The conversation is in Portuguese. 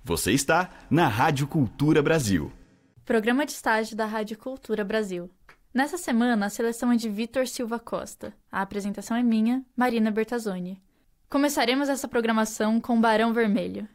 Você está na Rádio Cultura Brasil. Programa de estágio da Rádio Cultura Brasil. Nessa semana, a seleção é de Vitor Silva Costa. A apresentação é minha, Marina Bertazzoni. Começaremos essa programação com Barão Vermelho.